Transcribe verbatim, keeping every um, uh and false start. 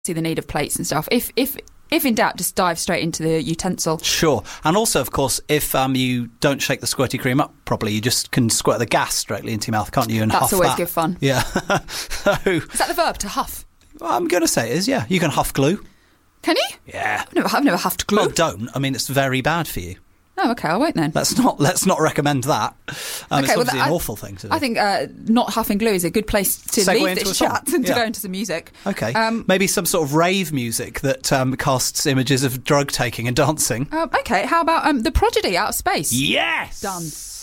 see the need of plates and stuff. If if if in doubt, just dive straight into the utensil. Sure. And also, of course, if um, you don't shake the squirty cream up properly, you just can squirt the gas directly into your mouth, can't you? And That's huff always that. good fun. Yeah. So, is that the verb, to huff? I'm going to say it is, yeah. You can huff glue. Can you? Yeah. I've never, I've never huffed glue. Well, don't. I mean, it's very bad for you. Oh, OK, I won't then. Let's not let's not recommend that. Um, okay, it's well, obviously that, an I, awful thing to do. I think uh, not huffing glue is a good place to Segue leave into this a chat song. and to Yeah. go into some music. OK. Um, Maybe some sort of rave music that um, casts images of drug taking and dancing. Um, OK, how about um, The Prodigy, Out of Space? Yes! Done.